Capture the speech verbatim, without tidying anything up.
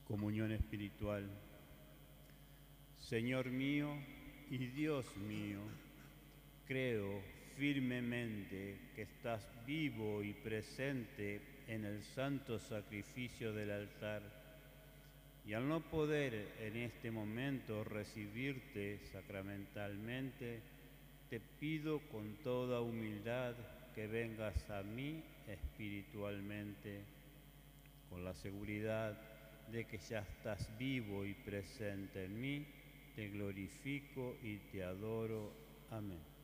Comunión espiritual. Señor mío y Dios mío, creo firmemente que estás vivo y presente en el santo sacrificio del altar, y al no poder en este momento recibirte sacramentalmente, te pido con toda humildad que vengas a mí espiritualmente, con la seguridad de que ya estás vivo y presente en mí. Te glorifico y te adoro. Amén.